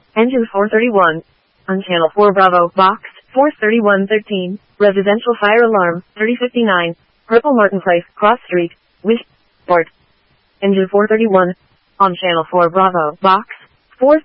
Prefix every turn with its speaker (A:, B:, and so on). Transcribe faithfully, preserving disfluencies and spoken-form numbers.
A: Engine four thirty-one. On Channel four Bravo, Box four thirty-one thirteen. Residential fire alarm, thirty fifty-nine. Purple Martin Place, Cross Street, Wishport. Engine four thirty-one. On Channel four Bravo, Box